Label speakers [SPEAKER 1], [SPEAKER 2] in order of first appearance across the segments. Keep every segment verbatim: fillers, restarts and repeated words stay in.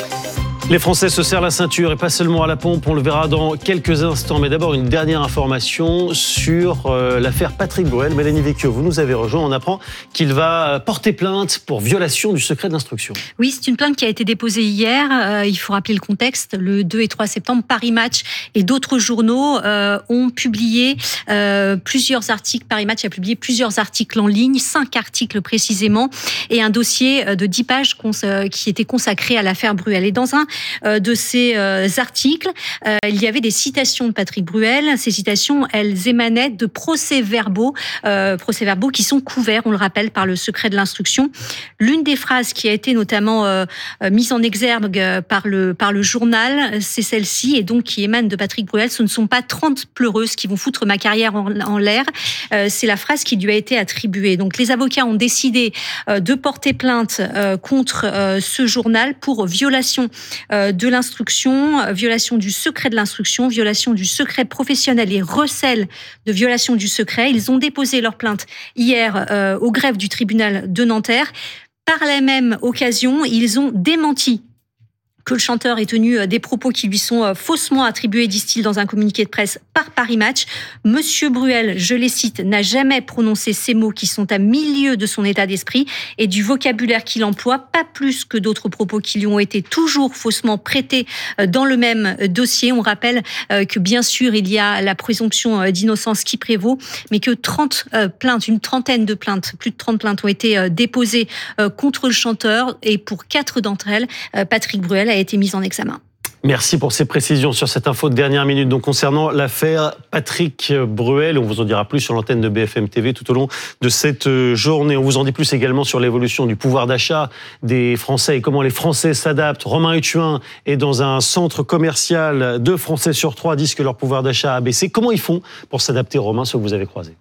[SPEAKER 1] Les Français se serrent la ceinture et pas seulement à la pompe, on le verra dans quelques instants. Mais d'abord, une dernière information sur euh, l'affaire Patrick Bruel. Mélanie Vecchio, vous nous avez rejoint. On apprend qu'il va porter plainte pour violation du secret de l'instruction.
[SPEAKER 2] Oui, c'est une plainte qui a été déposée hier. Euh, il faut rappeler le contexte. Le deux et trois septembre, Paris Match et d'autres journaux euh, ont publié euh, plusieurs articles. Paris Match a publié plusieurs articles en ligne, cinq articles précisément, et un dossier de dix pages cons- qui était consacré à l'affaire Bruel. Et dans un de ces articles, il y avait des citations de Patrick Bruel. Ces citations, elles émanaient de procès-verbaux, euh, procès-verbaux qui sont couverts, on le rappelle, par le secret de l'instruction. L'une des phrases qui a été notamment euh, mise en exergue par le, par le journal, c'est celle-ci, et donc qui émane de Patrick Bruel. Ce ne sont pas trente pleureuses qui vont foutre ma carrière en, en l'air. Euh, c'est la phrase qui lui a été attribuée. Donc les avocats ont décidé euh, de porter plainte euh, contre euh, ce journal pour violation de l'instruction, violation du secret de l'instruction, violation du secret professionnel et recel de violation du secret. Ils ont déposé leur plainte hier euh, au greffe du tribunal de Nanterre. Par la même occasion, ils ont démenti que le chanteur ait tenu des propos qui lui sont faussement attribués, disent-ils dans un communiqué de presse, par Paris Match. Monsieur Bruel, je les cite, n'a jamais prononcé ces mots qui sont à milieu de son état d'esprit et du vocabulaire qu'il emploie, pas plus que d'autres propos qui lui ont été toujours faussement prêtés dans le même dossier. On rappelle que bien sûr, il y a la présomption d'innocence qui prévaut, mais que trente plaintes, une trentaine de plaintes, plus de trente plaintes ont été déposées contre le chanteur, et pour quatre d'entre elles, Patrick Bruel a été mise en examen.
[SPEAKER 1] Merci pour ces précisions sur cette info de dernière minute. Donc concernant l'affaire Patrick Bruel, on vous en dira plus sur l'antenne de B F M T V tout au long de cette journée. On vous en dit plus également sur l'évolution du pouvoir d'achat des Français et comment les Français s'adaptent. Romain Hutuin est dans un centre commercial. Deux Français sur trois disent que leur pouvoir d'achat a baissé. Comment ils font pour s'adapter, Romain, ceux que vous avez croisés?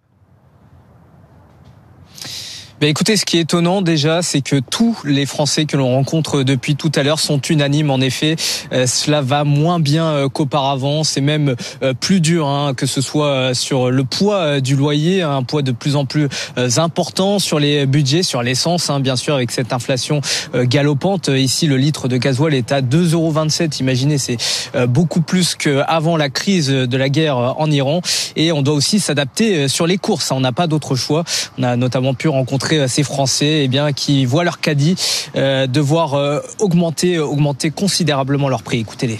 [SPEAKER 3] Ben écoutez, ce qui est étonnant déjà, c'est que tous les Français que l'on rencontre depuis tout à l'heure sont unanimes. En effet, euh, cela va moins bien euh, qu'auparavant. C'est même euh, plus dur, hein, que ce soit euh, sur le poids euh, du loyer, hein, un poids de plus en plus euh, important sur les budgets, sur l'essence, hein, bien sûr, avec cette inflation euh, galopante. Ici, le litre de gasoil est à deux euros vingt-sept. Imaginez, c'est euh, beaucoup plus qu'avant la crise de la guerre en Iran. Et on doit aussi s'adapter sur les courses. On n'a pas d'autre choix. On a notamment pu rencontrer ces Français eh bien, qui voient leur caddie euh, devoir euh, augmenter, augmenter considérablement leur prix. Écoutez-les.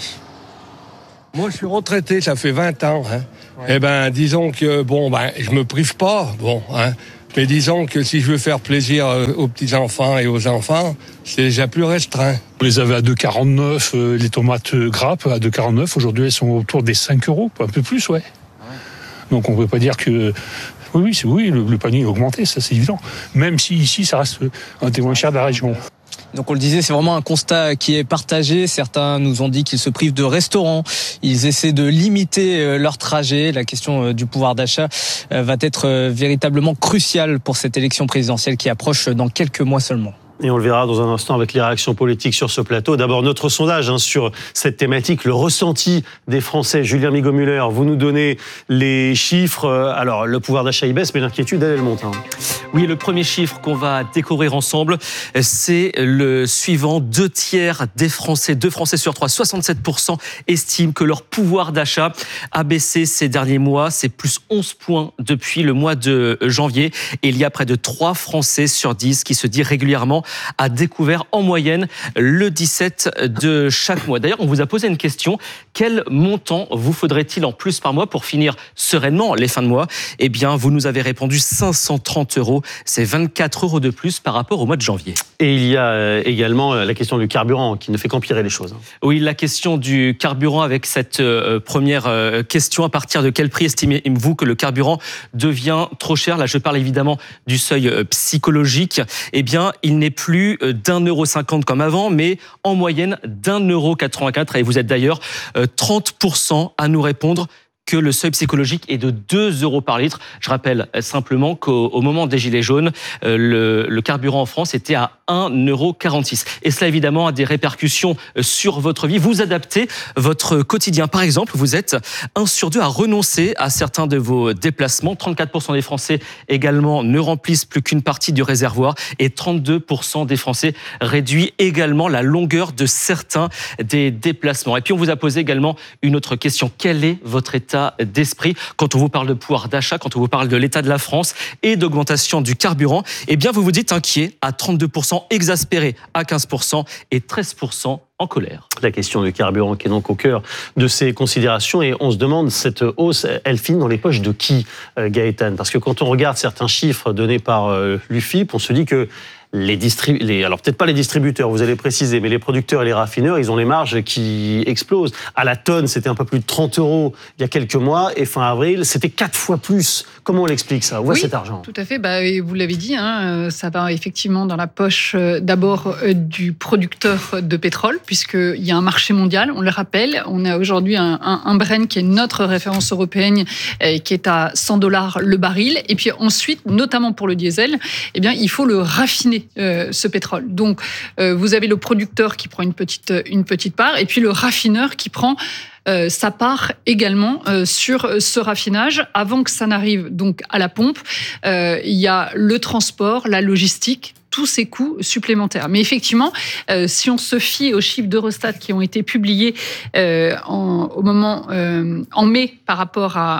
[SPEAKER 4] Moi, je suis retraité, ça fait vingt ans. Hein. Ouais. Eh ben, disons que, bon, ben, je me prive pas, bon, hein. Mais disons que si je veux faire plaisir aux petits-enfants et aux enfants, c'est déjà plus restreint.
[SPEAKER 5] Vous les avez à deux euros quarante-neuf, euh, les tomates grappes à deux euros quarante-neuf. Aujourd'hui, elles sont autour des cinq euros, un peu plus, ouais. Donc, on ne peut pas dire que... Oui, oui, c'est, oui, le, le panier a augmenté, ça c'est évident. Même si ici, ça reste un des moins chers de la région.
[SPEAKER 3] Donc on le disait, c'est vraiment un constat qui est partagé. Certains nous ont dit qu'ils se privent de restaurants. Ils essaient de limiter leur trajet. La question du pouvoir d'achat va être véritablement cruciale pour cette élection présidentielle qui approche dans quelques mois seulement.
[SPEAKER 1] Et on le verra dans un instant avec les réactions politiques sur ce plateau. D'abord, notre sondage hein, sur cette thématique, le ressenti des Français. Julien Migaud-Müller, vous nous donnez les chiffres. Alors, le pouvoir d'achat, il baisse, mais l'inquiétude, elle, elle monte. Hein.
[SPEAKER 6] Oui, le premier chiffre qu'on va découvrir ensemble, c'est le suivant. Deux tiers des Français, deux Français sur trois, soixante-sept pour cent estiment que leur pouvoir d'achat a baissé ces derniers mois. C'est plus onze points depuis le mois de janvier. Et il y a près de trois Français sur dix qui se disent régulièrement a découvert en moyenne le dix-sept de chaque mois. D'ailleurs, on vous a posé une question. Quel montant vous faudrait-il en plus par mois pour finir sereinement les fins de mois ? Eh bien, vous nous avez répondu cinq cent trente euros. C'est vingt-quatre euros de plus par rapport au mois de janvier.
[SPEAKER 1] Et il y a également la question du carburant qui ne fait qu'empirer les choses.
[SPEAKER 6] Oui, la question du carburant avec cette euh, première euh, question. À partir de quel prix estimez-vous que le carburant devient trop cher ? Là, je parle évidemment du seuil euh, psychologique. Eh bien, il n'est plus d'un euro cinquante comme avant, mais en moyenne d'un euro quatre-vingt-quatre. Et vous êtes d'ailleurs trente pour cent à nous répondre que le seuil psychologique est de deux euros par litre. Je rappelle simplement qu'au au moment des Gilets jaunes, euh, le, le carburant en France était à un euro quarante-six. Et cela, évidemment, a des répercussions sur votre vie. Vous adaptez votre quotidien. Par exemple, vous êtes un sur deux à renoncer à certains de vos déplacements. trente-quatre pour cent des Français également ne remplissent plus qu'une partie du réservoir. Et trente-deux pour cent des Français réduisent également la longueur de certains des déplacements. Et puis, on vous a posé également une autre question. Quel est votre état d'esprit quand on vous parle de pouvoir d'achat, quand on vous parle de l'état de la France et d'augmentation du carburant? Eh bien, vous vous dites inquiet à trente-deux pour cent, exaspéré à quinze pour cent et treize pour cent en colère.
[SPEAKER 1] La question du carburant qui est donc au cœur de ces considérations, et on se demande, cette hausse, elle finit dans les poches de qui, Gaëtan? Parce que quand on regarde certains chiffres donnés par l'U F I P, on se dit que les distributeurs, alors peut-être pas les distributeurs, vous allez préciser, mais les producteurs et les raffineurs, ils ont les marges qui explosent. À la tonne, c'était un peu plus de trente euros il y a quelques mois, et fin avril, c'était quatre fois plus. Comment on l'explique ça? Où va
[SPEAKER 7] oui,
[SPEAKER 1] cet argent?
[SPEAKER 7] Tout à fait, bah, vous l'avez dit, hein, ça va effectivement dans la poche euh, d'abord euh, du producteur de pétrole, puisqu'il y a un marché mondial, on le rappelle, on a aujourd'hui un, un, un Brent qui est notre référence européenne, euh, qui est à cent dollars le baril, et puis ensuite, notamment pour le diesel, eh bien, il faut le raffiner. Euh, ce pétrole. Donc, euh, vous avez le producteur qui prend une petite, une petite part, et puis le raffineur qui prend euh, sa part également euh, sur ce raffinage. Avant que ça n'arrive donc à la pompe, euh, il y a le transport, la logistique, tous ces coûts supplémentaires. Mais effectivement, euh, si on se fie aux chiffres d'Eurostat qui ont été publiés euh, en, au moment euh, en mai par rapport à,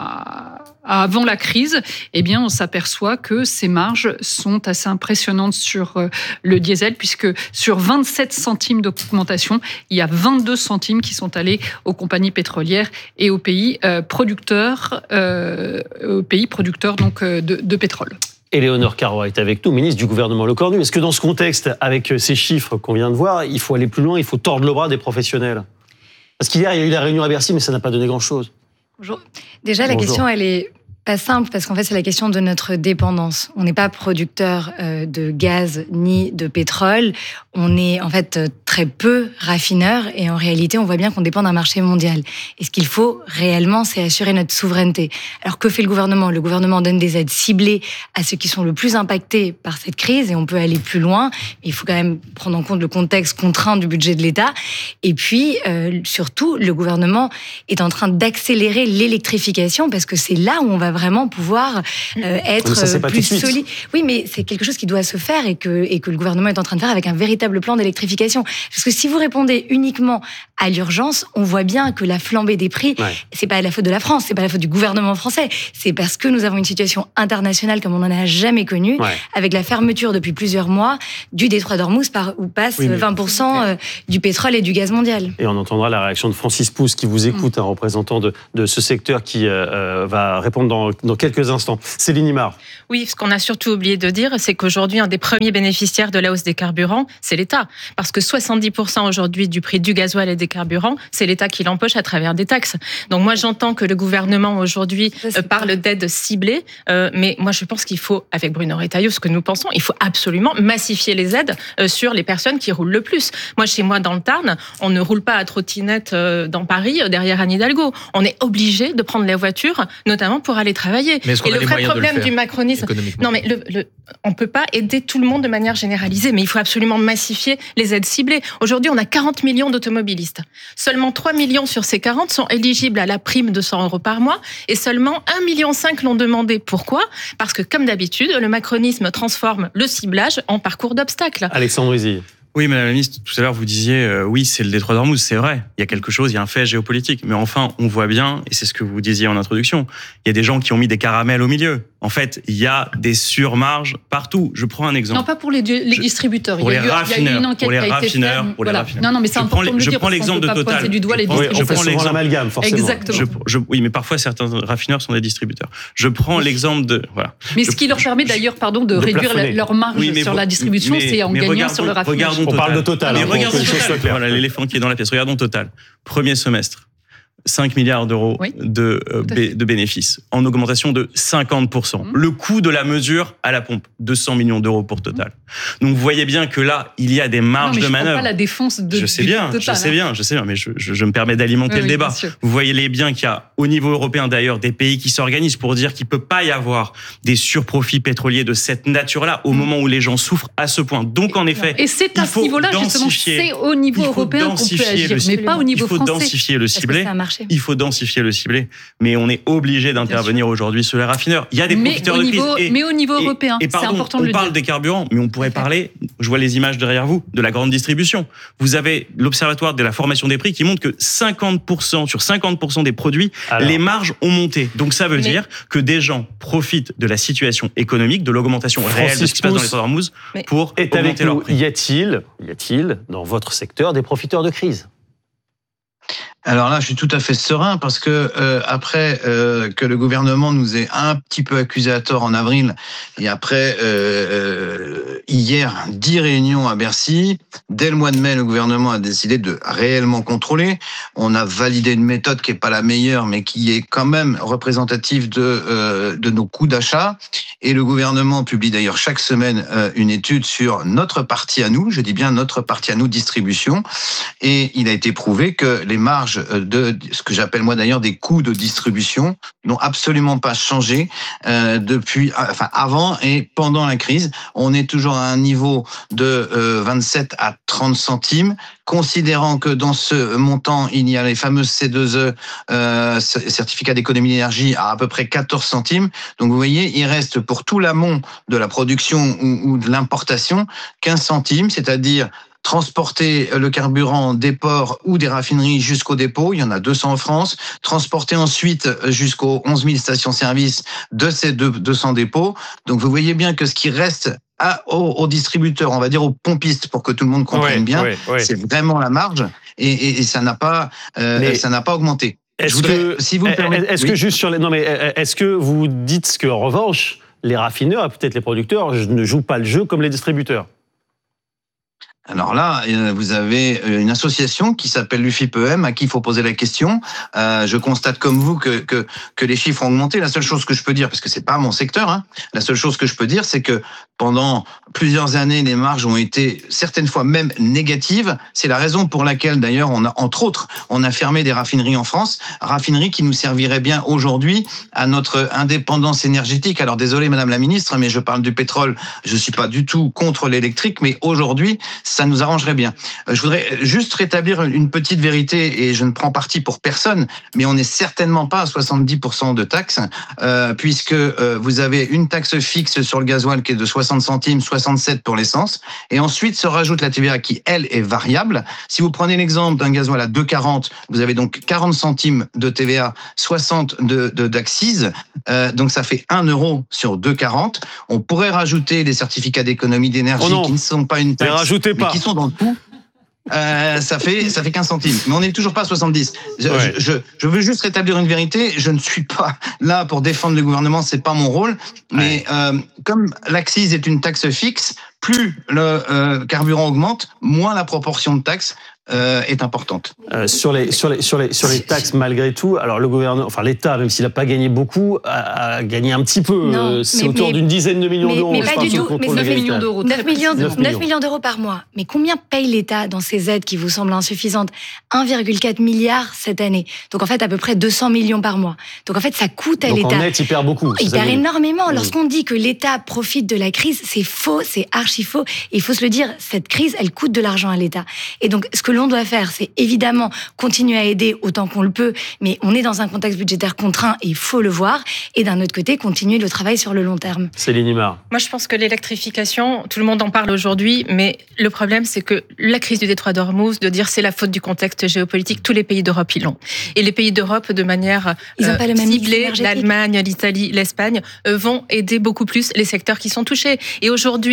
[SPEAKER 7] à, à avant la crise, eh bien, on s'aperçoit que ces marges sont assez impressionnantes sur euh, le diesel, puisque sur vingt-sept centimes d'augmentation, il y a vingt-deux centimes qui sont allés aux compagnies pétrolières et aux pays euh, producteurs, euh, aux pays producteurs donc euh, de, de pétrole.
[SPEAKER 1] Éléonore Carrois est avec nous, ministre du gouvernement Lecornu. Est-ce que dans ce contexte, avec ces chiffres qu'on vient de voir, il faut aller plus loin, il faut tordre le bras des professionnels? Parce qu'hier, il y a eu la réunion à Bercy, mais ça n'a pas donné grand-chose.
[SPEAKER 8] Bonjour. Déjà, la
[SPEAKER 1] Bonjour.
[SPEAKER 8] question, elle est pas simple, parce qu'en fait, c'est la question de notre dépendance. On n'est pas producteur euh, de gaz ni de pétrole. On est en fait très peu raffineur, et en réalité, on voit bien qu'on dépend d'un marché mondial. Et ce qu'il faut réellement, c'est assurer notre souveraineté. Alors, que fait le gouvernement? Le gouvernement donne des aides ciblées à ceux qui sont le plus impactés par cette crise, et on peut aller plus loin. Mais il faut quand même prendre en compte le contexte contraint du budget de l'État. Et puis, euh, surtout, le gouvernement est en train d'accélérer l'électrification, parce que c'est là où on va vraiment pouvoir euh, être
[SPEAKER 1] ça,
[SPEAKER 8] plus solide. Oui, mais c'est quelque chose qui doit se faire, et que, et que le gouvernement est en train de faire avec un véritable plan d'électrification. Parce que si vous répondez uniquement à l'urgence, on voit bien que la flambée des prix, ouais. c'est pas la faute de la France, c'est pas la faute du gouvernement français, c'est parce que nous avons une situation internationale comme on n'en a jamais connue, ouais. avec la fermeture depuis plusieurs mois du détroit d'Ormuz, par où passe oui, mais... vingt pour cent du pétrole et du gaz mondial.
[SPEAKER 1] Et on entendra la réaction de Francis Pousse, qui vous écoute, mmh. un représentant de, de ce secteur, qui euh, va répondre dans, dans quelques instants. Céline Imard.
[SPEAKER 9] Oui, ce qu'on a surtout oublié de dire, c'est qu'aujourd'hui, un des premiers bénéficiaires de la hausse des carburants, c'est l'État. Parce que soixante-dix pour cent aujourd'hui du prix du gasoil et des carburants, c'est l'État qui l'empoche à travers des taxes. Donc moi, j'entends que le gouvernement aujourd'hui euh, parle d'aides ciblées, euh, mais moi, je pense qu'il faut, avec Bruno Retailleau, ce que nous pensons, il faut absolument massifier les aides euh, sur les personnes qui roulent le plus. Moi, chez moi, dans le Tarn, on ne roule pas à trottinette euh, dans Paris, euh, derrière Anne Hidalgo. On est obligé de prendre la voiture, notamment pour aller travailler.
[SPEAKER 6] Mais est-ce qu'on
[SPEAKER 9] et
[SPEAKER 6] a
[SPEAKER 9] le vrai problème
[SPEAKER 6] le
[SPEAKER 9] du macronisme, non mais le, le, on peut pas aider tout le monde de manière généralisée, mais il faut absolument massifier les aides ciblées. Aujourd'hui, on a quarante millions d'automobilistes. Seulement trois millions sur ces quarante sont éligibles à la prime de cent euros par mois, et seulement un virgule cinq million l'ont demandé. Pourquoi? Parce que, comme d'habitude, le macronisme transforme le ciblage en parcours d'obstacles.
[SPEAKER 1] Alexandre Rizzi.
[SPEAKER 10] Oui, Madame la Ministre, tout à l'heure vous disiez euh, oui, c'est le détroit d'Ormuz, c'est vrai. Il y a quelque chose, il y a un fait géopolitique. Mais enfin, on voit bien, et c'est ce que vous disiez en introduction, il y a des gens qui ont mis des caramels au milieu. En fait, il y a des surmarges partout. Je prends un exemple.
[SPEAKER 7] Non, pas pour les, les distributeurs.
[SPEAKER 10] Pour
[SPEAKER 7] il y a
[SPEAKER 10] les
[SPEAKER 7] eu,
[SPEAKER 10] raffineurs,
[SPEAKER 7] il y a eu une enquête
[SPEAKER 10] pour les
[SPEAKER 7] qui a été
[SPEAKER 10] raffineurs,
[SPEAKER 7] faite.
[SPEAKER 10] pour les
[SPEAKER 7] Voilà.
[SPEAKER 10] raffineurs.
[SPEAKER 7] Non, non, mais c'est
[SPEAKER 10] je
[SPEAKER 7] important
[SPEAKER 10] prends,
[SPEAKER 7] de le
[SPEAKER 10] je
[SPEAKER 7] dire.
[SPEAKER 10] prends l'exemple de Total.
[SPEAKER 7] Du doigt les
[SPEAKER 1] oui, je prends
[SPEAKER 7] l'exemple
[SPEAKER 1] l'amalgame, forcément.
[SPEAKER 7] Exactement.
[SPEAKER 10] Je, je, oui, mais parfois certains raffineurs sont des distributeurs. Je prends oui. l'exemple de voilà.
[SPEAKER 7] Mais
[SPEAKER 10] je,
[SPEAKER 7] ce qui leur permet d'ailleurs, pardon, de, de réduire la, leur marge oui, sur la distribution, mais, c'est en gagnant
[SPEAKER 10] regardons,
[SPEAKER 7] sur le raffinage.
[SPEAKER 10] On
[SPEAKER 1] parle de Total.
[SPEAKER 10] Mais regardons Total. Voilà l'éléphant qui est dans la pièce. Regardons Total. Premier semestre. cinq milliards d'euros
[SPEAKER 7] Oui,
[SPEAKER 10] de, euh, bé- de bénéfices, en augmentation de cinquante pour cent. Mmh. Le coût de la mesure à la pompe, deux cents millions d'euros pour Total. Mmh. Donc vous voyez bien que là, il y a des marges
[SPEAKER 7] non, mais
[SPEAKER 10] de
[SPEAKER 7] je
[SPEAKER 10] manœuvre.
[SPEAKER 7] Pas la défense de
[SPEAKER 10] je sais bien,
[SPEAKER 7] Total,
[SPEAKER 10] je sais
[SPEAKER 7] hein.
[SPEAKER 10] bien, je sais bien, mais je, je, je me permets d'alimenter oui, le oui, débat. Vous voyez bien qu'il y a au niveau européen d'ailleurs des pays qui s'organisent pour dire qu'il peut pas y avoir des surprofits pétroliers de cette nature-là au mmh. moment où les gens souffrent à ce point. Donc en effet,
[SPEAKER 7] et c'est à ce niveau-là justement, c'est au niveau européen qu'on peut agir, mais pas au niveau français.
[SPEAKER 10] Il faut densifier le ciblé. Il faut densifier le ciblé, mais on est obligé d'intervenir aujourd'hui sur les raffineurs. Il y a des
[SPEAKER 7] mais
[SPEAKER 10] profiteurs
[SPEAKER 7] de
[SPEAKER 10] crise.
[SPEAKER 7] Niveau,
[SPEAKER 10] et,
[SPEAKER 7] mais au niveau
[SPEAKER 10] et,
[SPEAKER 7] européen,
[SPEAKER 10] et pardon,
[SPEAKER 7] c'est important
[SPEAKER 10] on
[SPEAKER 7] de le
[SPEAKER 10] parle
[SPEAKER 7] dire.
[SPEAKER 10] des carburants, mais on pourrait parler, je vois les images derrière vous, de la grande distribution. Vous avez l'Observatoire de la formation des prix qui montre que cinquante pour cent sur cinquante pour cent des produits, alors, les marges ont monté. Donc ça veut mais, dire que des gens profitent de la situation économique, de l'augmentation
[SPEAKER 1] Francis
[SPEAKER 10] réelle de ce qui se passe dans les Trois Hormuz pour
[SPEAKER 1] est
[SPEAKER 10] augmenter
[SPEAKER 1] avec
[SPEAKER 10] leurs
[SPEAKER 1] nous.
[SPEAKER 10] prix.
[SPEAKER 1] Y a-t-il, y a-t-il dans votre secteur des profiteurs de crise ?
[SPEAKER 11] Alors là, je suis tout à fait serein parce que euh, après euh, que le gouvernement nous ait un petit peu accusé à tort en avril et après euh, hier dix réunions à Bercy, dès le mois de mai, le gouvernement a décidé de réellement contrôler. On a validé une méthode qui est pas la meilleure, mais qui est quand même représentative de euh, de nos coûts d'achat. Et le gouvernement publie d'ailleurs chaque semaine euh, une étude sur notre partie à nous. Je dis bien notre partie à nous distribution. Et il a été prouvé que les marges de ce que j'appelle moi d'ailleurs des coûts de distribution n'ont absolument pas changé euh, depuis, enfin avant et pendant la crise. On est toujours à un niveau de euh, vingt-sept à trente centimes, considérant que dans ce montant il y a les fameuses C deux E, euh, certificats d'économie d'énergie à à peu près quatorze centimes. Donc vous voyez, il reste pour tout l'amont de la production ou, ou de l'importation quinze centimes, c'est-à-dire transporter le carburant des ports ou des raffineries jusqu'au dépôt, il y en a deux cents en France, transporter ensuite jusqu'aux onze mille stations-service de ces deux cents dépôts. Donc vous voyez bien que ce qui reste à, aux, aux distributeurs, on va dire aux pompistes, pour que tout le monde comprenne ouais, bien, ouais, ouais. c'est vraiment la marge et, et, et ça n'a pas, euh, Mais... ça n'a pas augmenté.
[SPEAKER 1] Est-ce voudrais, que, si vous permettez, est-ce oui. que juste sur les, non mais est-ce que vous dites qu'en revanche les raffineurs et peut-être les producteurs ne jouent pas le jeu comme les distributeurs?
[SPEAKER 11] Alors là, vous avez une association qui s'appelle l'U F I P E M à qui il faut poser la question. Euh, je constate comme vous que, que que les chiffres ont augmenté. La seule chose que je peux dire, parce que c'est pas mon secteur, hein, la seule chose que je peux dire, c'est que pendant plusieurs années, les marges ont été certaines fois même négatives. C'est la raison pour laquelle, d'ailleurs, on a entre autres, on a fermé des raffineries en France, raffineries qui nous serviraient bien aujourd'hui à notre indépendance énergétique. Alors désolé, Madame la Ministre, mais je parle du pétrole. Je suis pas du tout contre l'électrique, mais aujourd'hui, ça nous arrangerait bien. Je voudrais juste rétablir une petite vérité, et je ne prends parti pour personne, mais on n'est certainement pas à soixante-dix pour cent de taxes, euh, puisque euh, vous avez une taxe fixe sur le gasoil qui est de soixante centimes, soixante-sept pour l'essence, et ensuite se rajoute la T V A qui, elle, est variable. Si vous prenez l'exemple d'un gasoil à deux quarante, vous avez donc quarante centimes de T V A, soixante de, de d'accise, euh, donc ça fait un euro sur deux quarante. On pourrait rajouter les certificats d'économie d'énergie oh qui ne sont pas une taxe,
[SPEAKER 1] rajoutez pas.
[SPEAKER 11] qui sont dans le tout. Euh, ça fait ça fait quinze centimes, mais on n'est toujours pas à soixante-dix. Je, ouais. je, je veux juste rétablir une vérité. Je ne suis pas là pour défendre le gouvernement, c'est pas mon rôle. Mais ouais. euh, comme l'accise est une taxe fixe, plus le euh, carburant augmente, moins la proportion de taxes euh, est importante.
[SPEAKER 1] Euh, sur les sur les sur les sur les taxes, malgré tout, alors le gouvernement, enfin l'État, même s'il n'a pas gagné beaucoup, a, a gagné un petit peu. Non, c'est mais, autour mais, d'une dizaine de millions
[SPEAKER 8] mais,
[SPEAKER 1] d'euros.
[SPEAKER 8] Mais pas du tout. Mais neuf
[SPEAKER 7] millions d'euros.
[SPEAKER 8] neuf millions, neuf millions d'euros par mois. Mais combien paye l'État dans ces aides qui vous semblent insuffisantes? un virgule quatre milliard cette année. Donc en fait à peu près deux cents millions par mois. Donc en fait ça coûte à
[SPEAKER 1] Donc
[SPEAKER 8] l'État.
[SPEAKER 1] En net, il perd beaucoup.
[SPEAKER 8] Il perd énormément. Mmh. Lorsqu'on dit que l'État profite de la crise, c'est faux, c'est archi faux. Et il faut se le dire, cette crise, elle coûte de l'argent à l'État. Et donc ce que l'on doit faire, c'est évidemment continuer à aider autant qu'on le peut, mais on est dans un contexte budgétaire contraint et il faut le voir. Et d'un autre côté, continuer le travail sur le long terme.
[SPEAKER 1] Céline Imard.
[SPEAKER 9] Moi, je pense que l'électrification, tout le monde en parle aujourd'hui, mais le problème, c'est que la crise du détroit d'Ormuz, de dire c'est la faute du contexte géopolitique, tous les pays d'Europe, ils l'ont. Et les pays d'Europe, de manière
[SPEAKER 8] ils ont
[SPEAKER 9] euh,
[SPEAKER 8] pas le même
[SPEAKER 9] ciblée, l'Allemagne, l'Italie, l'Espagne, euh, vont aider beaucoup plus les secteurs qui sont touchés. Et aujourd'hui, si on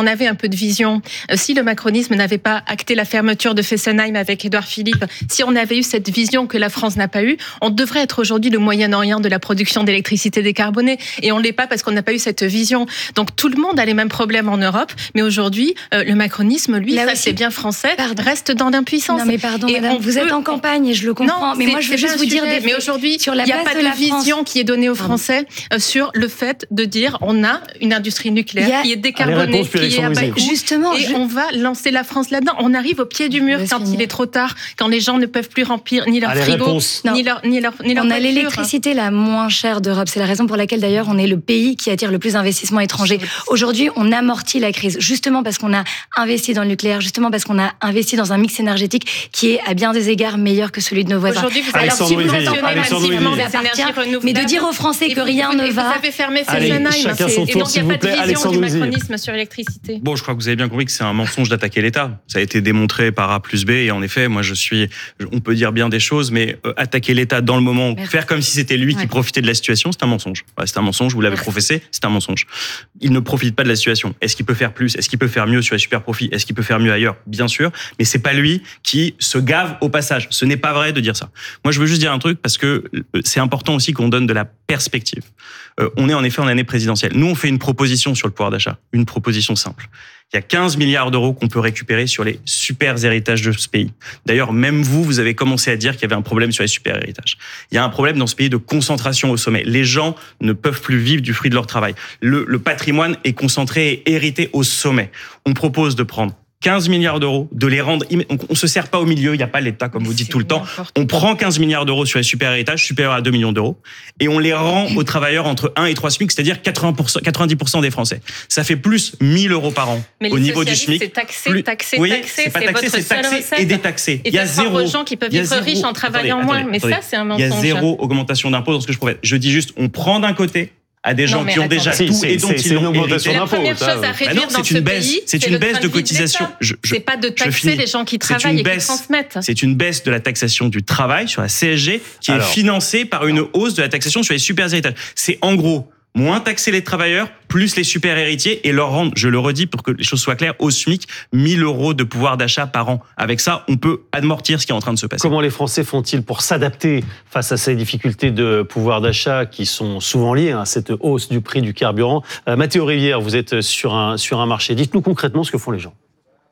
[SPEAKER 9] avait un peu de vision, si le macronisme n'avait pas acté la fermeture de Fessenheim avec Édouard Philippe, si on avait eu cette vision que la France n'a pas eue, on devrait être aujourd'hui le Moyen-Orient de la production d'électricité décarbonée. Et on ne l'est pas parce qu'on n'a pas eu cette vision. Donc tout le monde a les mêmes problèmes en Europe, mais aujourd'hui, euh, le macronisme, lui, Là ça aussi, c'est bien français, pardon. reste dans l'impuissance.
[SPEAKER 8] Non mais pardon, et madame, vous peut... êtes en campagne et je le comprends.
[SPEAKER 9] Non,
[SPEAKER 8] mais moi je veux juste vous dire...
[SPEAKER 9] Des... Mais aujourd'hui, il n'y a pas de, de vision France. qui est donnée aux Français euh, sur le fait de dire on a une industrie nucléaire a... qui est décarbonée, qui est à bas coût, justement, et je... on va lancer la France là-dedans. On arrive au pied du mur quand il est trop tard, quand les gens ne peuvent plus remplir ni leur Allez, frigo, ni leur, ni leur, ni leur
[SPEAKER 8] On
[SPEAKER 9] voiture.
[SPEAKER 8] a l'électricité la moins chère d'Europe. C'est la raison pour laquelle d'ailleurs on est le pays qui attire le plus d'investissements étrangers. Aujourd'hui, on amortit la crise justement parce qu'on a investi dans le nucléaire, justement parce qu'on a investi dans un mix énergétique qui est à bien des égards meilleur que celui de nos voisins.
[SPEAKER 9] Aujourd'hui, vous allez subventionner massivement les énergies renouvelables.
[SPEAKER 8] Mais de dire aux Français que rien ne va...
[SPEAKER 9] Vous avez fermé Fessenheim. Et donc, il n'y a pas de vision du macronisme sur l'électricité.
[SPEAKER 10] Bon, je crois que vous avez bien compris que c'est un mensonge d'attaquer l'État. Ça a été démontré par A plus B. Et en effet, moi, je suis... On peut dire bien des choses, mais euh, attaquer l'État dans le moment, Merci. faire comme si c'était lui ouais. qui profitait de la situation, c'est un mensonge. Ouais, c'est un mensonge, vous l'avez Merci. professé, c'est un mensonge. Il ne profite pas de la situation. Est-ce qu'il peut faire plus? Est-ce qu'il peut faire mieux sur les super profits? Est-ce qu'il peut faire mieux ailleurs? Bien sûr, mais c'est pas lui qui se gave au passage. Ce n'est pas vrai de dire ça. Moi, je veux juste dire un truc parce que c'est important aussi qu'on donne de la perspective. Euh, on est en effet en année présidentielle. Nous, on fait une proposition sur le pouvoir d'achat, une proposition simple. Il y a quinze milliards d'euros qu'on peut récupérer sur les super héritages de ce pays. D'ailleurs, même vous, vous avez commencé à dire qu'il y avait un problème sur les super héritages. Il y a un problème dans ce pays de concentration au sommet. Les gens ne peuvent plus vivre du fruit de leur travail. Le, le patrimoine est concentré et hérité au sommet. On propose de prendre quinze milliards d'euros, de les rendre... On ne se sert pas au milieu, il n'y a pas l'État, comme vous dites tout le temps. On prend quinze milliards d'euros sur les super héritages, supérieurs à deux millions d'euros, et on les rend aux travailleurs entre un et trois SMIC, c'est-à-dire quatre-vingts pour cent, quatre-vingt-dix pour cent des Français. Ça fait plus mille euros par an
[SPEAKER 9] Mais
[SPEAKER 10] au niveau du SMIC.
[SPEAKER 9] c'est taxé,
[SPEAKER 10] plus...
[SPEAKER 9] taxé,
[SPEAKER 10] oui,
[SPEAKER 9] taxé,
[SPEAKER 10] c'est pas taxé, c'est taxé et détaxé.
[SPEAKER 9] Et il y a zéro... aux gens qui peuvent être riches en travaillant moins, mais ça, c'est un mensonge.
[SPEAKER 10] Il y a zéro augmentation d'impôts dans ce que je propose. Je dis juste, on prend d'un côté à des gens non, qui ont attends, déjà tout et dont ils l'ont hérité.
[SPEAKER 9] La première chose à réduire dans ce pays,
[SPEAKER 10] c'est une baisse de cotisation.
[SPEAKER 9] C'est pas de taxer les gens qui travaillent et qui transmettent.
[SPEAKER 10] C'est une baisse de la taxation du travail sur la C S G qui est financée par une hausse de la taxation sur les super héritages. C'est en gros moins taxer les travailleurs, plus les super héritiers et leur rendre, je le redis pour que les choses soient claires, au SMIC, mille euros de pouvoir d'achat par an. Avec ça, on peut amortir ce qui est en train de se passer.
[SPEAKER 1] Comment les Français font-ils pour s'adapter face à ces difficultés de pouvoir d'achat qui sont souvent liées à cette hausse du prix du carburant? euh, Mathéo Rivière, vous êtes sur un, sur un marché. Dites-nous concrètement ce que font les gens.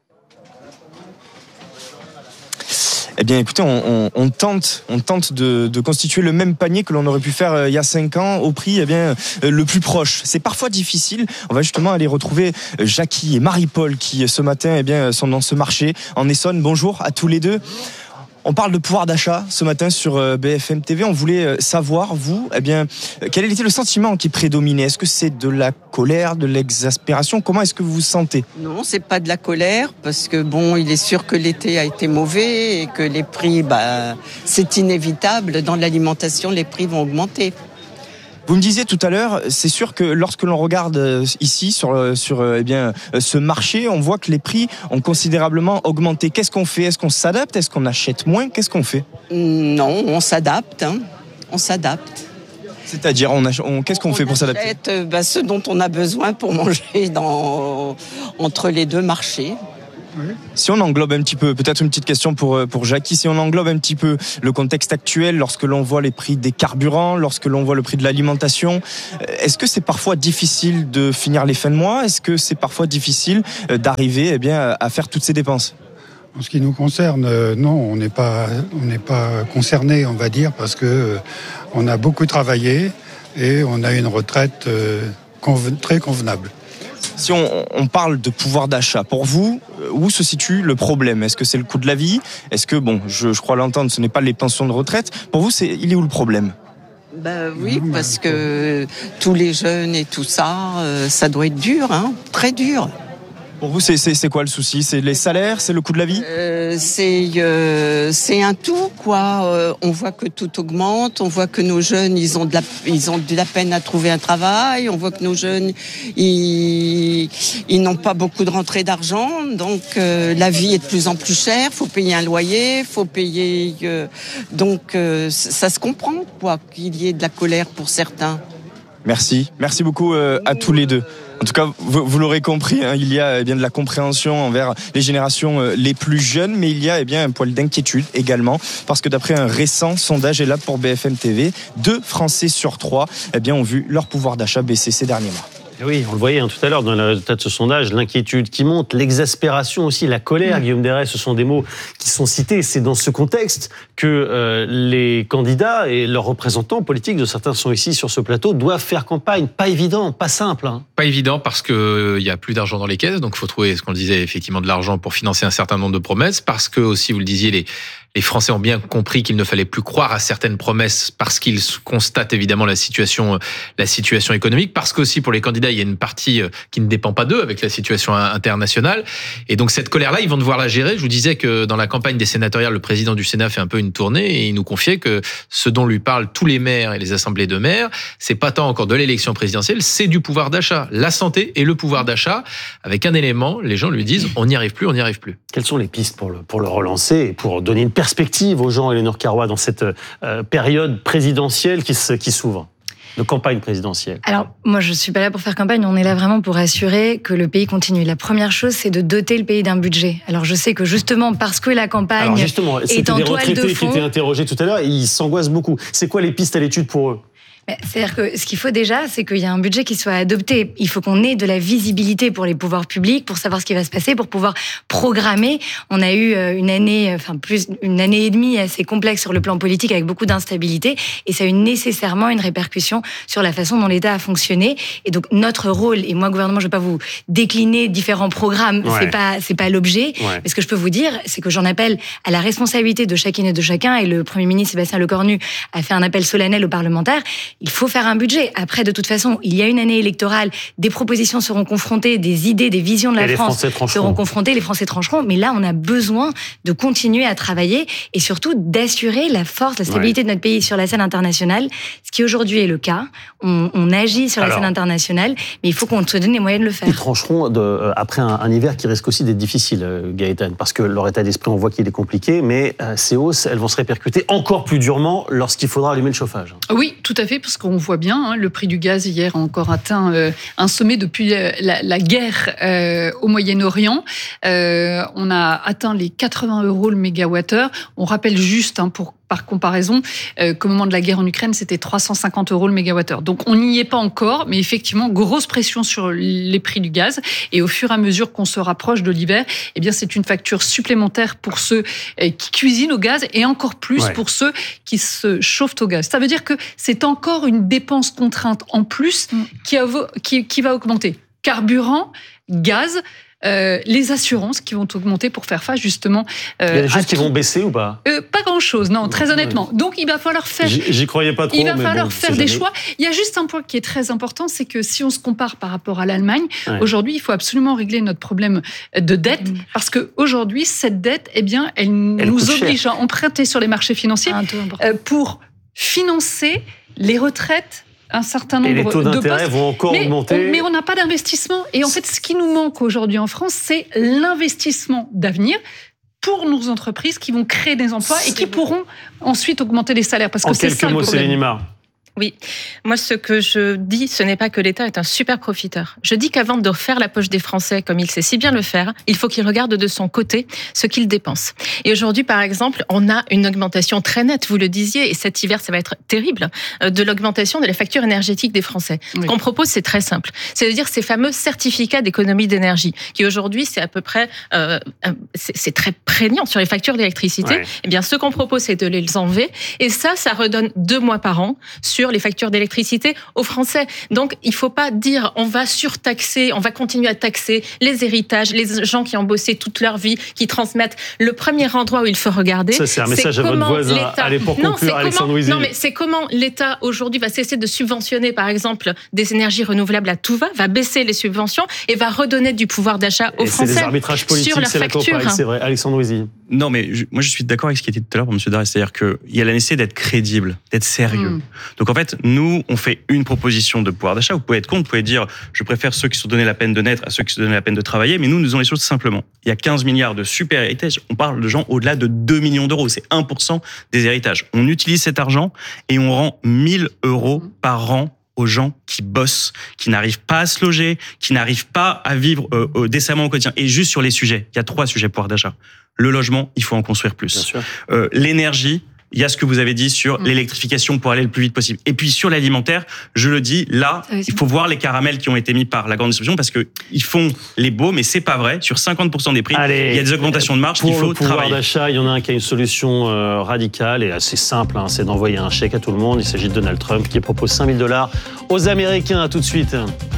[SPEAKER 12] Eh bien, écoutez, on, on, on tente, on tente de, de constituer le même panier que l'on aurait pu faire euh, il y a cinq ans au prix, eh bien, euh, le plus proche. C'est parfois difficile. On va justement aller retrouver euh, Jackie et Marie-Paul qui, ce matin, eh bien, sont dans ce marché en Essonne. Bonjour à tous les deux. On parle de pouvoir d'achat ce matin sur B F M T V. On voulait savoir, vous, eh bien, quel était le sentiment qui prédominait? Est-ce que c'est de la colère, de l'exaspération? Comment est-ce que vous vous sentez?
[SPEAKER 13] Non, c'est pas de la colère, parce que bon, il est sûr que l'été a été mauvais et que les prix, bah, c'est inévitable. Dans l'alimentation, les prix vont augmenter.
[SPEAKER 12] Vous me disiez tout à l'heure, c'est sûr que lorsque l'on regarde ici sur, sur eh bien, ce marché, on voit que les prix ont considérablement augmenté. Qu'est-ce qu'on fait? Est-ce qu'on s'adapte? Est-ce qu'on achète moins? Qu'est-ce qu'on fait?
[SPEAKER 13] Non, on s'adapte. Hein. On s'adapte.
[SPEAKER 12] C'est-à-dire, on, on qu'est-ce qu'on
[SPEAKER 13] on
[SPEAKER 12] fait pour s'adapter?
[SPEAKER 13] achète bah, ce dont on a besoin pour manger dans, entre les deux marchés.
[SPEAKER 12] Si on englobe un petit peu, peut-être une petite question pour, pour Jackie, si on englobe un petit peu le contexte actuel, lorsque l'on voit les prix des carburants, lorsque l'on voit le prix de l'alimentation, est-ce que c'est parfois difficile de finir les fins de mois? Est-ce que c'est parfois difficile d'arriver eh bien, à faire toutes ces dépenses?
[SPEAKER 14] En ce qui nous concerne, non, on n'est pas, on n'est pas concerné, on va dire, parce que on a beaucoup travaillé et on a une retraite très convenable.
[SPEAKER 12] Si on, on parle de pouvoir d'achat, pour vous, où se situe le problème? Est-ce que c'est le coût de la vie? Est-ce que, bon, je, je crois l'entendre, ce n'est pas les pensions de retraite. Pour vous, c'est, il est où le problème?
[SPEAKER 13] Ben oui, parce que tous les jeunes et tout ça, euh, ça doit être dur, hein, très dur.
[SPEAKER 12] Pour vous, c'est, c'est, c'est quoi le souci? C'est les salaires? C'est le coût de la vie?
[SPEAKER 13] euh, c'est, euh, c'est un tout, quoi. Euh, on voit que tout augmente. On voit que nos jeunes, ils ont, de la, ils ont de la peine à trouver un travail. On voit que nos jeunes, ils, ils n'ont pas beaucoup de rentrée d'argent. Donc, euh, la vie est de plus en plus chère. Il faut payer un loyer, il faut payer... Euh, donc, euh, ça se comprend, quoi, qu'il y ait de la colère pour certains.
[SPEAKER 12] Merci. Merci beaucoup euh, à tous les deux. En tout cas, vous, vous l'aurez compris, hein, il y a eh bien de la compréhension envers les générations euh, les plus jeunes, mais il y a eh bien un poil d'inquiétude également, parce que d'après un récent sondage, et là pour B F M T V, deux Français sur trois eh bien, ont vu leur pouvoir d'achat baisser ces derniers mois.
[SPEAKER 1] Oui, on le voyait hein, tout à l'heure dans les résultats de ce sondage, l'inquiétude qui monte, l'exaspération aussi, la colère, mmh. Guillaume Deray, ce sont des mots qui sont cités. C'est dans ce contexte que euh, les candidats et leurs représentants politiques, de certains sont ici sur ce plateau, doivent faire campagne. Pas évident, pas simple. Hein.
[SPEAKER 15] Pas évident parce qu'il euh, n'y a plus d'argent dans les caisses, donc il faut trouver, ce qu'on le disait, effectivement de l'argent pour financer un certain nombre de promesses, parce que aussi, vous le disiez, les... Les Français ont bien compris qu'il ne fallait plus croire à certaines promesses parce qu'ils constatent évidemment la situation, la situation économique, parce qu'aussi pour les candidats, il y a une partie qui ne dépend pas d'eux avec la situation internationale. Et donc cette colère-là, ils vont devoir la gérer. Je vous disais que dans la campagne des sénatoriales, le président du Sénat fait un peu une tournée et il nous confiait que ce dont lui parlent tous les maires et les assemblées de maires, c'est pas tant encore de l'élection présidentielle, c'est du pouvoir d'achat. La santé et le pouvoir d'achat, avec un élément, les gens lui disent on n'y arrive plus, on n'y arrive plus.
[SPEAKER 1] Quelles sont les pistes pour le, pour le relancer et pour donner une perspective aux gens, Éléonore Carrois, dans cette euh, période présidentielle qui, se, qui s'ouvre, de campagne présidentielle?
[SPEAKER 8] Alors, moi, je ne suis pas là pour faire campagne, on est là vraiment pour assurer que le pays continue. La première chose, c'est de doter le pays d'un budget. Alors, je sais que justement, parce que la campagne
[SPEAKER 1] Alors justement,
[SPEAKER 8] est en
[SPEAKER 1] des
[SPEAKER 8] toile de
[SPEAKER 1] retraités
[SPEAKER 8] fond...
[SPEAKER 1] qui étaient interrogés tout à l'heure, et ils s'angoissent beaucoup. C'est quoi les pistes à l'étude pour eux?
[SPEAKER 8] C'est-à-dire que ce qu'il faut déjà, c'est qu'il y a un budget qui soit adopté. Il faut qu'on ait de la visibilité pour les pouvoirs publics, pour savoir ce qui va se passer, pour pouvoir programmer. On a eu une année, enfin plus une année et demie assez complexe sur le plan politique avec beaucoup d'instabilité, et ça a eu nécessairement une répercussion sur la façon dont l'État a fonctionné. Et donc notre rôle, et moi gouvernement, je vais pas vous décliner différents programmes, ouais. c'est pas c'est pas l'objet. Ouais. Mais ce que je peux vous dire, c'est que j'en appelle à la responsabilité de chacune et de chacun. Et le Premier ministre Sébastien Lecornu a fait un appel solennel aux parlementaires. Il faut faire un budget. Après, de toute façon, il y a une année électorale, des propositions seront confrontées, des idées, des visions de la
[SPEAKER 1] et
[SPEAKER 8] France seront confrontées, les Français trancheront. Mais là, on a besoin de continuer à travailler et surtout d'assurer la force, la stabilité ouais. de notre pays sur la scène internationale, ce qui aujourd'hui est le cas. On, on agit sur la Alors, scène internationale, mais il faut qu'on se donne les moyens de le faire.
[SPEAKER 1] Ils trancheront de, euh, après un, un hiver qui risque aussi d'être difficile, euh, Gaëtane, parce que leur état d'esprit, on voit qu'il est compliqué, mais euh, ces hausses, elles vont se répercuter encore plus durement lorsqu'il faudra allumer le chauffage.
[SPEAKER 7] Oui, tout à fait, parce qu'on voit bien, hein, le prix du gaz hier a encore atteint euh, un sommet depuis euh, la, la guerre euh, au Moyen-Orient. Euh, on a atteint les quatre-vingts euros le mégawattheure. On rappelle juste, hein, pour par comparaison, euh, qu'au moment de la guerre en Ukraine, c'était trois cent cinquante euros le mégawattheure. Donc on n'y est pas encore, mais effectivement, grosse pression sur les prix du gaz. Et au fur et à mesure qu'on se rapproche de l'hiver, eh bien c'est une facture supplémentaire pour ceux euh, qui cuisinent au gaz et encore plus ouais. pour ceux qui se chauffent au gaz. Ça veut dire que c'est encore une dépense contrainte en plus mmh. qui, a, qui, qui va augmenter. Carburant, gaz... Euh, les assurances qui vont augmenter pour faire face justement.
[SPEAKER 1] Euh, il y a des choses qui vont baisser ou pas
[SPEAKER 7] euh, Pas grand-chose, non, très honnêtement. Donc il va falloir faire.
[SPEAKER 1] J'y, j'y croyais pas trop.
[SPEAKER 7] Il va
[SPEAKER 1] mais
[SPEAKER 7] falloir
[SPEAKER 1] bon,
[SPEAKER 7] faire des choix. Il y a juste un point qui est très important, c'est que si on se compare par rapport à l'Allemagne, ouais. aujourd'hui, il faut absolument régler notre problème de dette, mmh. parce que aujourd'hui, cette dette, eh bien, elle, elle nous oblige cher. à emprunter sur les marchés financiers euh, pour financer les retraites. Un certain nombre de postes.
[SPEAKER 1] Et les taux d'intérêt de vont encore
[SPEAKER 7] mais
[SPEAKER 1] augmenter.
[SPEAKER 7] On, mais on n'a pas d'investissement. Et en fait, ce qui nous manque aujourd'hui en France, c'est l'investissement d'avenir pour nos entreprises qui vont créer des emplois et qui pourront ensuite augmenter les salaires. Parce que
[SPEAKER 1] en
[SPEAKER 7] c'est
[SPEAKER 1] quelques
[SPEAKER 7] ça
[SPEAKER 1] mots,
[SPEAKER 7] le problème.
[SPEAKER 1] Céline Imard.
[SPEAKER 9] Oui, moi ce que je dis, ce n'est pas que l'État est un super profiteur. Je dis qu'avant de refaire la poche des Français, comme il sait si bien le faire, il faut qu'il regarde de son côté ce qu'il dépense. Et aujourd'hui, par exemple, on a une augmentation très nette, vous le disiez, et cet hiver, ça va être terrible, de l'augmentation de la facture énergétique des Français. Oui. Ce qu'on propose, c'est très simple. C'est-à-dire ces fameux certificats d'économie d'énergie, qui aujourd'hui, c'est à peu près, euh, c'est, c'est très prégnant sur les factures d'électricité. Ouais. Eh bien, ce qu'on propose, c'est de les enlever. Et ça, ça redonne deux mois par an sur les factures d'électricité aux Français. Donc, il ne faut pas dire on va surtaxer, on va continuer à taxer les héritages, les gens qui ont bossé toute leur vie, qui transmettent. Le premier endroit où il faut regarder,
[SPEAKER 1] ça, c'est un message c'est à votre voisin. Allez, pour
[SPEAKER 9] non,
[SPEAKER 1] conclure, Alexandre
[SPEAKER 9] Louisy. Non, mais c'est comment l'État aujourd'hui va cesser de subventionner, par exemple, des énergies renouvelables à tout va, va baisser les subventions et va redonner du pouvoir d'achat aux
[SPEAKER 1] et
[SPEAKER 9] Français.
[SPEAKER 1] C'est des arbitrages politiques,
[SPEAKER 9] sur leur
[SPEAKER 1] c'est
[SPEAKER 9] facture.
[SPEAKER 1] la campagne, c'est vrai. Alexandre Louisy.
[SPEAKER 10] Non, mais je, moi, je suis d'accord avec ce qui a été dit tout à l'heure pour M. Darès. C'est-à-dire qu'il y a la nécessité d'être crédible, d'être sérieux. Mm. Donc, en fait, nous, on fait une proposition de pouvoir d'achat. Vous pouvez être contre, vous pouvez dire, je préfère ceux qui se sont donné la peine de naître à ceux qui se sont donné la peine de travailler, mais nous, nous disons les choses simplement. Il y a quinze milliards de super héritages. On parle de gens au-delà de deux millions d'euros. C'est un pour cent des héritages. On utilise cet argent et on rend mille euros par an aux gens qui bossent, qui n'arrivent pas à se loger, qui n'arrivent pas à vivre euh, décemment au quotidien. Et juste sur les sujets, il y a trois sujets pouvoir d'achat. Le logement, il faut en construire plus. Euh, l'énergie, il y a ce que vous avez dit sur mmh. l'électrification pour aller le plus vite possible. Et puis sur l'alimentaire, je le dis, là, il faut voir les caramels qui ont été mis par la grande distribution parce que ils font les beaux, mais c'est pas vrai. Sur cinquante pour cent des prix, Allez, il y a des augmentations de marge qu'il faut travailler. Pour le pouvoir
[SPEAKER 1] d'achat, il y en a un qui a une solution euh, radicale et assez simple, hein, c'est d'envoyer un chèque à tout le monde. Il s'agit de Donald Trump qui propose cinq mille dollars aux Américains. À tout de suite.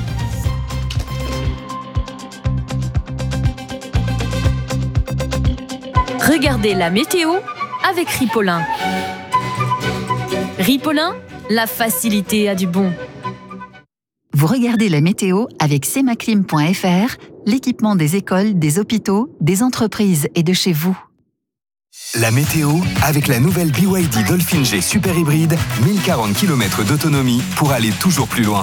[SPEAKER 16] Regardez la météo avec Ripollin. Ripollin, la facilité a du bon.
[SPEAKER 17] Vous regardez la météo avec semaclim point f r, l'équipement des écoles, des hôpitaux, des entreprises et de chez vous.
[SPEAKER 18] La météo avec la nouvelle B Y D Dolphin G Super Hybride, mille quarante kilomètres d'autonomie pour aller toujours plus loin.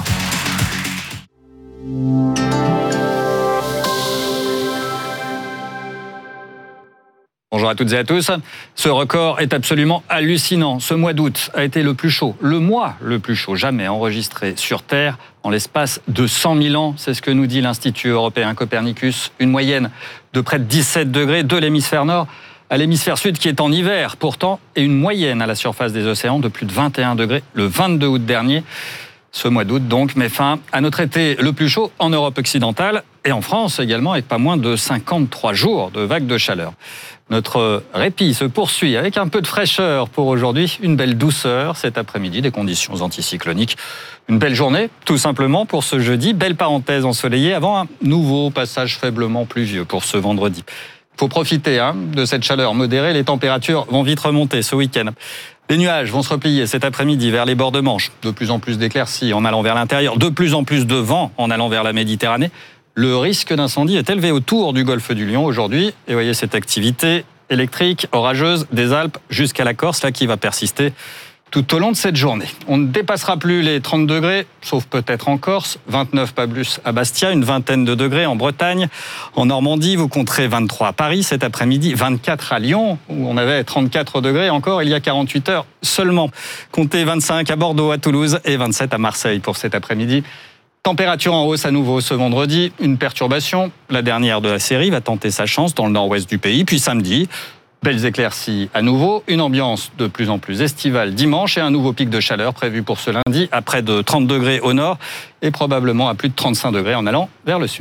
[SPEAKER 19] Bonjour à toutes et à tous. Ce record est absolument hallucinant. Ce mois d'août a été le plus chaud, le mois le plus chaud jamais enregistré sur Terre en l'espace de cent mille ans. C'est ce que nous dit l'Institut européen Copernicus. Une moyenne de près de dix-sept degrés de l'hémisphère nord à l'hémisphère sud qui est en hiver pourtant, et une moyenne à la surface des océans de plus de vingt et un degrés le vingt-deux août dernier. Ce mois d'août donc met fin à notre été le plus chaud en Europe occidentale et en France également, avec pas moins de cinquante-trois jours de vagues de chaleur. Notre répit se poursuit avec un peu de fraîcheur pour aujourd'hui, une belle douceur cet après-midi, des conditions anticycloniques. Une belle journée, tout simplement, pour ce jeudi. Belle parenthèse ensoleillée avant un nouveau passage faiblement pluvieux pour ce vendredi. Il faut profiter hein, de cette chaleur modérée. Les températures vont vite remonter ce week-end. Les nuages vont se replier cet après-midi vers les bords de Manche. De plus en plus d'éclaircies en allant vers l'intérieur, de plus en plus de vent en allant vers la Méditerranée. Le risque d'incendie est élevé autour du golfe du Lion aujourd'hui. Et voyez cette activité électrique, orageuse, des Alpes jusqu'à la Corse, là qui va persister tout au long de cette journée. On ne dépassera plus les trente degrés, sauf peut-être en Corse, vingt-neuf pas plus à Bastia, une vingtaine de degrés en Bretagne. En Normandie, vous compterez vingt-trois à Paris cet après-midi, vingt-quatre à Lyon, où on avait trente-quatre degrés encore il y a quarante-huit heures seulement. Comptez vingt-cinq à Bordeaux, à Toulouse et vingt-sept à Marseille pour cet après-midi. Température en hausse à nouveau ce vendredi, une perturbation, la dernière de la série, va tenter sa chance dans le nord-ouest du pays. Puis samedi, belles éclaircies à nouveau, une ambiance de plus en plus estivale dimanche et un nouveau pic de chaleur prévu pour ce lundi à près de trente degrés au nord et probablement à plus de trente-cinq degrés en allant vers le sud.